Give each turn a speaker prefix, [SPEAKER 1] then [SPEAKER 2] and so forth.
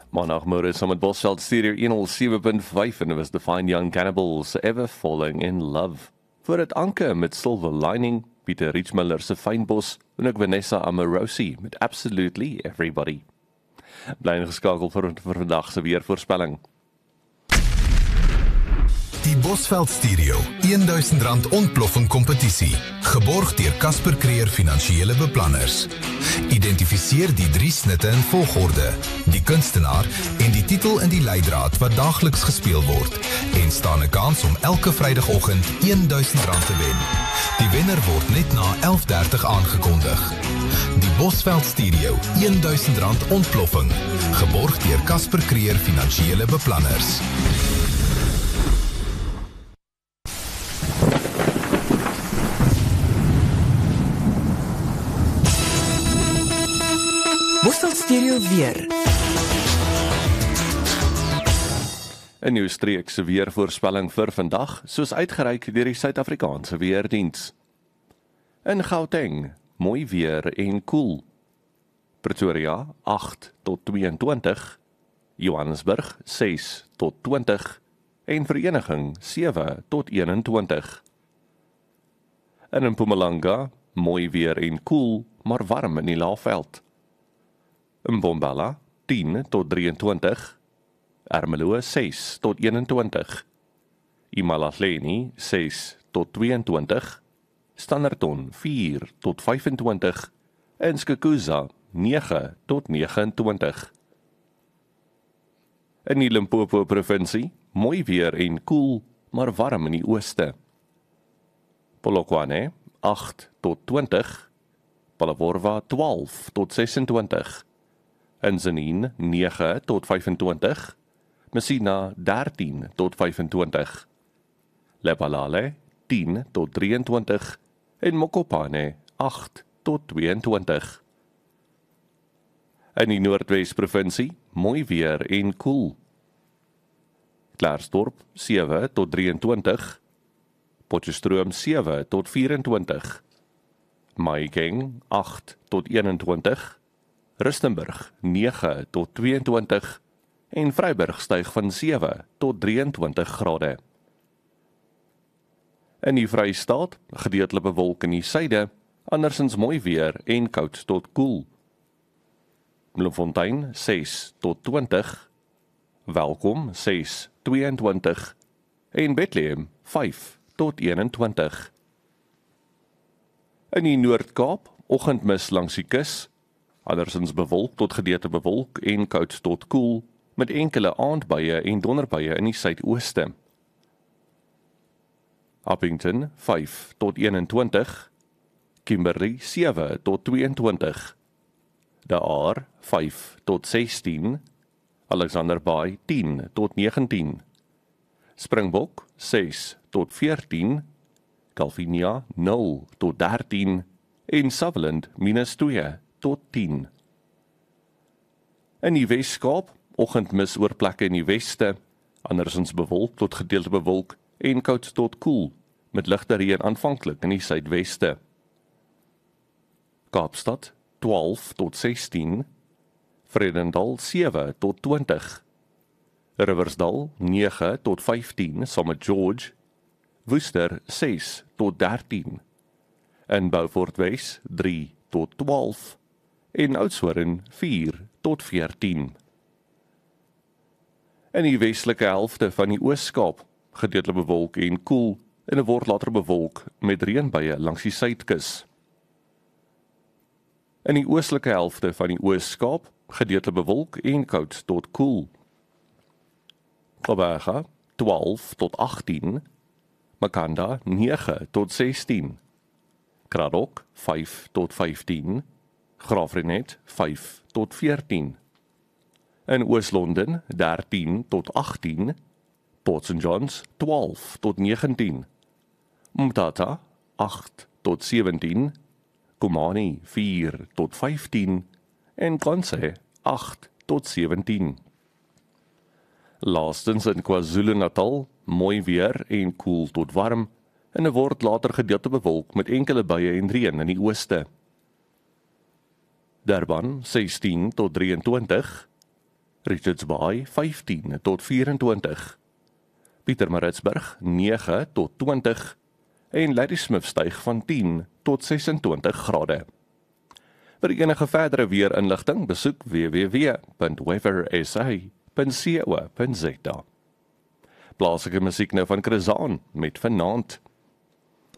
[SPEAKER 1] Maandagmôre saam met Bosveld Studio 107.5 en dit was the Fine Young Cannibals, Ever Falling in Love. Voor het Anke met Silver Lining, Pieter Richmiller se Fynbos en ook Vanessa Amorosi met Absolutely Everybody. Bly ingeskakel vir vandag se weervoorspelling.
[SPEAKER 2] Die Bosveld Studio R1000 ontploffing kompetisie, geborg deur Casper Creer Finansiële Beplanners. Identifiseer die 3 snitte in volgorde, die kunstenaar en die titel in die leidraad wat daagliks gespeel word en staan 'n kans om elke Vrydagoggend R1000 te wen. Die wenner word net na 11:30 aangekondig. Die Bosveld Studio R1000 ontploffing, geborg deur Casper Creer Finansiële Beplanners.
[SPEAKER 3] Bosveld Studio weer.
[SPEAKER 1] 'n Nuwe streekse weervoorspelling vir vandag, soos uitgereik deur die Suid-Afrikaanse Weerdiens. In Gauteng, mooi weer en koel. Pretoria 8 tot 22, Johannesburg 6 tot 20 en Vereniging 7 tot 21. En in Mpumalanga, mooi weer en koel, maar warm in die Laagveld. In Bombala 10 tot 23, Ermelo 6 tot 21, Imalahleni 6 tot 22, Standerton 4 tot 25 en Skukuza 9 tot 29. In die Limpopo provinsie, mooi weer en koel, maar warm in die ooste. Polokwane 8 tot 20, Palaworwa 12 tot 26, in Zenine 9 tot 25, Messina 13 tot 25, Lephalale 10 tot 23 en Mokopane 8 tot 22. In die Noordwes-provinsie, mooi weer en koel. Klaarsdorp 7 tot 23, Potchefstroom 7 tot 24, Mahikeng 8 tot 21, Rustenburg 9 tot 22 en Vryburg styg van 7 tot 23 grade. In die Vrystaat, gedeeltelik bewolk in die suide, andersins mooi weer en koud tot koel. Bloemfontein 6 tot 20, Welkom 6 22 en Bethlehem 5 tot 21. In die Noord-Kaap, oggendmis langs die kus, andersins bewolk tot gedeeltelik bewolk en koud tot koel, met enkele aandbuie en donderbuie in die suidooste. Appington 5 tot 21, Kimberley 7 tot 22, De Aar 5 tot 16, Alexander Bay 10 tot 19, Springbok 6 tot 14, Calvinia 0 tot 13 en Sutherland -2 tot 10. In die Wes-Kaap, oggendmis oor plekke in die weste, andersins bewolk tot gedeeltelik bewolk en koud tot koel, met ligte reën aanvanklik in die suidweste. Kaapstad 12 tot 16, Vredendal 7 tot 20, Riversdal 9 tot 15 saam met George, Worcester 6 tot 13, en Beaufort Wes 3 tot 12, en Oudtshoorn 4 tot 14. In die westelike helfte van die Oos-Kaap, gedeeltelik bewolk en koel, en dit word later bewolk met reënbuie langs die suidkus. In die oostelike helfte van die Oos-Kaap, gedeeltelik bewolk en koud tot koel. Kaapstad 12 tot 18, Makanda 9 tot 16, Kraddock 5 tot 15, Graafrenet 5 tot 14, in Oos-London 13 tot 18, Port St. John's 12 tot 19, Mthatha 8 tot 17, Komani 4 tot 15 en Kranse 8 tot 17. Laastens in KwaZulu-Natal, mooi weer en koel tot warm, en dit word later gedeeltelik bewolk met enkele buie en reën in die ooste. Durban 16 tot 23, Richards Bay 15 tot 24, Pietermaritzburg 9 tot 20 en Ladysmith styg van 10 tot 26 grade. Vir enige verdere weerinligting besoek www.weathersa.co.za. Plaaslike musiek nou van Krezaan met Vanaand.